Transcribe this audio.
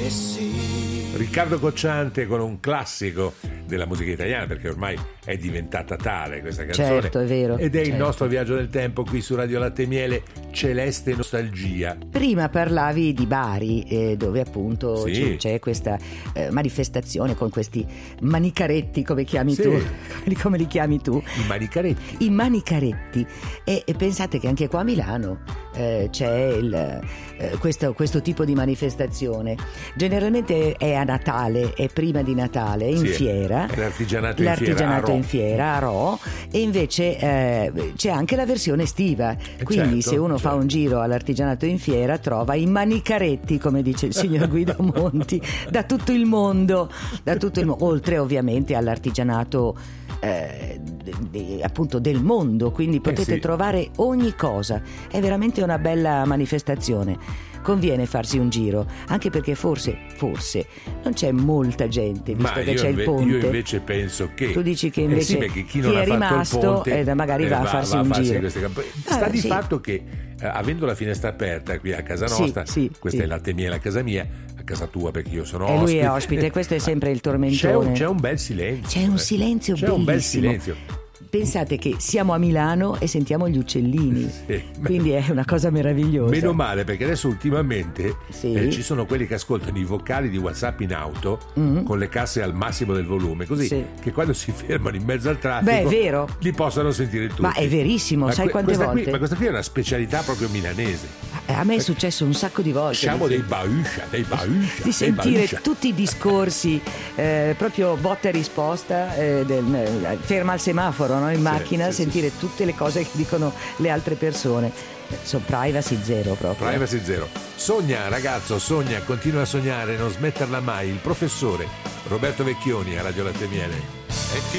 Riccardo Cocciante con un classico della musica italiana, perché ormai è diventata tale questa canzone. Certo, è vero. Ed è certo. il nostro viaggio nel tempo qui su Radio Latte e Miele, Celeste Nostalgia. Prima parlavi di Bari, dove appunto Sì. c'è questa manifestazione con questi manicaretti, come chiami Sì. tu? Come li chiami tu? I manicaretti. I manicaretti. E pensate che anche qua a Milano c'è questo tipo di manifestazione. Generalmente è a Natale, è prima di Natale, è in Sì, fiera. è l'artigianato in fiera a Rho, e invece c'è anche la versione estiva. Quindi certo, se uno fa certo. un giro all'artigianato in fiera trova i manicaretti, come dice il signor Guido Monti, da tutto il mondo, oltre ovviamente all'artigianato appunto del mondo, quindi potete sì. trovare ogni cosa. È veramente una bella manifestazione. Conviene farsi un giro, anche perché forse non c'è molta gente, visto che c'è il ponte. Io invece penso che tu dici che invece sì, perché chi non è ha fatto rimasto il ponte magari va a farsi un giro. Sta di sì. fatto che avendo la finestra aperta qui a casa nostra, sì, questa sì. è Latte e Miele a casa mia, a casa tua perché io sono E ospite. lui è ospite, questo è sempre il tormentone. C'è un bel silenzio. C'è un silenzio C'è un bel bellissimo. silenzio. Pensate che siamo a Milano e sentiamo gli uccellini, Sì. quindi è una cosa meravigliosa. Meno male, perché adesso ultimamente Sì. ci sono quelli che ascoltano i vocali di WhatsApp in auto con le casse al massimo del volume, così Sì. che quando si fermano in mezzo al traffico Beh, è vero. li possano sentire tutti. Ma è verissimo, sai quante volte? Ma questa qui è una specialità proprio milanese. A me è successo un sacco di volte. Siamo dei bauscia, Di sentire tutti i discorsi, proprio botta e risposta, ferma al semaforo, no? In macchina, sì, sentire tutte le cose che dicono le altre persone. Privacy zero proprio. Privacy zero. Sogna, ragazzo, sogna, continua a sognare, non smetterla mai. Il professore Roberto Vecchioni a Radio Latte e Miele.